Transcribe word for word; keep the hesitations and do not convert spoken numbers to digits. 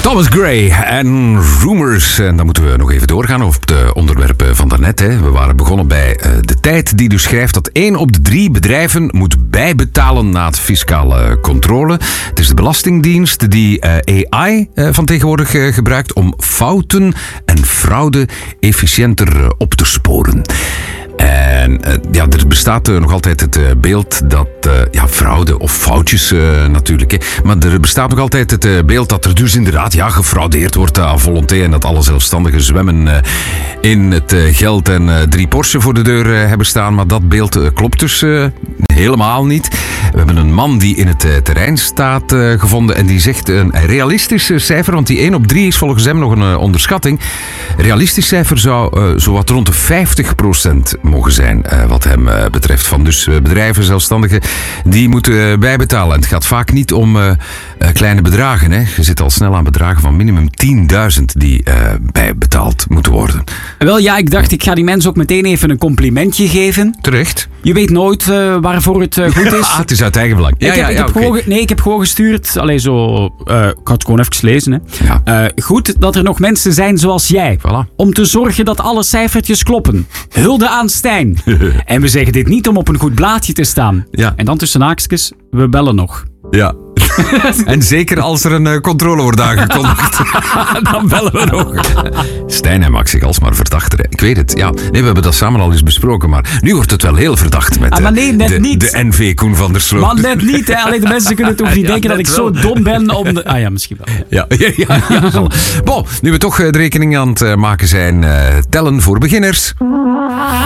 Thomas Gray en Rumors. En dan moeten we nog even doorgaan op de onderwerpen van daarnet. Hè. We waren begonnen bij uh, de tijd die dus schrijft dat één op de drie bedrijven moet bijbetalen na het fiscale controle. Het is de Belastingdienst die uh, A I uh, van tegenwoordig uh, gebruikt om fouten en fraude efficiënter uh, op te sporen. En uh, ja, er bestaat uh, nog altijd het uh, beeld dat, uh, ja, fraude of foutjes uh, natuurlijk, hè, maar er bestaat nog altijd het uh, beeld dat er dus inderdaad, ja, gefraudeerd wordt à volonté en dat alle zelfstandigen zwemmen uh, in het uh, geld en uh, drie Porsche voor de deur uh, hebben staan, maar dat beeld uh, klopt dus uh, helemaal niet. We hebben een man die in het uh, terrein staat uh, gevonden en die zegt een realistisch uh, cijfer, want die één op drie is volgens hem nog een uh, onderschatting. Realistisch cijfer zou uh, zowat rond de vijftig procent mogen zijn, uh, wat hem uh, betreft. Van dus uh, bedrijven, zelfstandigen, die moeten uh, bijbetalen. En het gaat vaak niet om uh, uh, kleine bedragen. Hè. Je zit al snel aan bedragen van minimum tienduizend die uh, bijbetaald moeten worden. Wel ja, ik dacht ik ga die mensen ook meteen even een complimentje geven. Terecht. Je weet nooit uh, waarvoor het uh, goed is. Ah, het is uit eigen belang. Ja, ik heb, ja, ik ja, heb okay. gewoon, nee, ik heb gewoon gestuurd. Allee, zo, uh, ik had het gewoon even lezen. Hè. Ja. Uh, goed dat er nog mensen zijn zoals jij. Voilà. Om te zorgen dat alle cijfertjes kloppen. Hulde aan Stijn. En we zeggen dit niet om op een goed blaadje te staan. Ja. En dan tussen haakjes, we bellen nog. Ja. En zeker als er een uh, controle wordt aangekondigd. Dan bellen we nog. Stijn, hij maakt zich alsmaar verdachter. Hè. Ik weet het, ja. Nee, we hebben dat samen al eens besproken, maar nu wordt het wel heel verdacht met ah, maar nee, net de, niet. de N V Koen van der Sloot. Maar net niet, hè. Allee, de mensen kunnen toch niet Ja, denken dat ik net zo wel. dom ben om de... Ah ja, misschien wel. Ja, ja, ja. ja. Bon, nu we toch uh, de rekening aan het uh, maken zijn, uh, tellen voor beginners.